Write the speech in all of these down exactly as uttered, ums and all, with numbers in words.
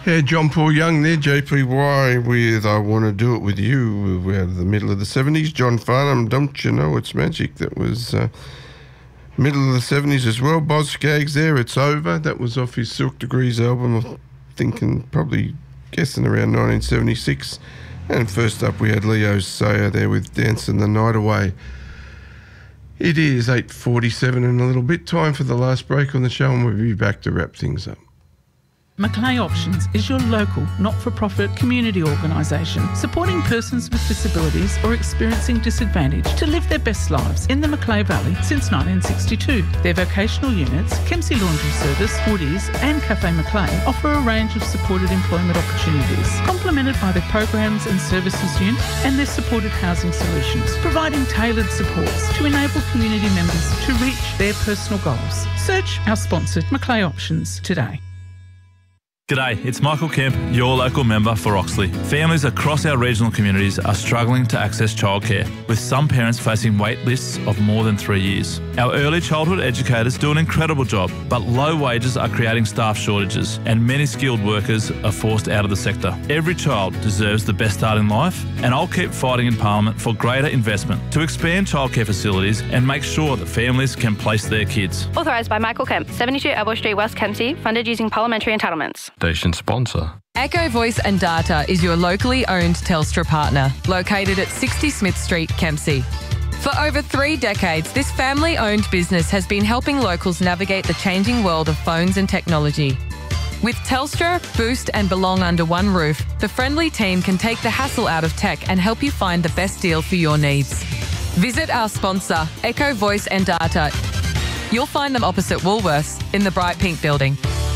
Yeah, John Paul Young there, J P Y with I Want to Do It With You. We're out of the middle of the seventies. John Farnham, Don't You Know It's Magic. That was uh, middle of the seventies as well. Boz Scaggs there, It's Over. That was off his Silk Degrees album, I'm thinking probably guessing around nineteen seventy-six. And first up we had Leo Sayer there with Dancing the Night Away. It is eight forty-seven and a little bit. Time for the last break on the show, and we'll be back to wrap things up. Macleay Options is your local, not-for-profit community organisation supporting persons with disabilities or experiencing disadvantage to live their best lives in the Macleay Valley since nineteen sixty-two. Their vocational units, Kempsey Laundry Service, Woodies and Cafe Macleay offer a range of supported employment opportunities, complemented by their programs and services unit and their supported housing solutions, providing tailored supports to enable community members to reach their personal goals. Search our sponsored Macleay Options today. G'day, it's Michael Kemp, your local member for Oxley. Families across our regional communities are struggling to access childcare, with some parents facing wait lists of more than three years. Our early childhood educators do an incredible job, but low wages are creating staff shortages and many skilled workers are forced out of the sector. Every child deserves the best start in life, and I'll keep fighting in Parliament for greater investment to expand childcare facilities and make sure that families can place their kids. Authorised by Michael Kemp, seventy-two Elbow Street, West Kempsey, funded using parliamentary entitlements. Station sponsor. Echo Voice and Data is your locally owned Telstra partner, located at sixty Smith Street, Kempsey. For over three decades, this family-owned business has been helping locals navigate the changing world of phones and technology. With Telstra, Boost and Belong under one roof, the friendly team can take the hassle out of tech and help you find the best deal for your needs. Visit our sponsor, Echo Voice and Data. You'll find them opposite Woolworths in the Bright Pink building.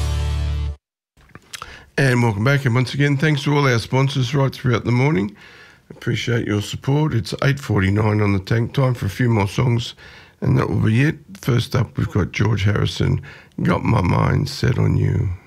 And welcome back, and once again, thanks to all our sponsors right throughout the morning. Appreciate your support. It's eight forty-nine on the tank. Time for a few more songs, and that will be it. First up, we've got George Harrison, Got My Mind Set on You.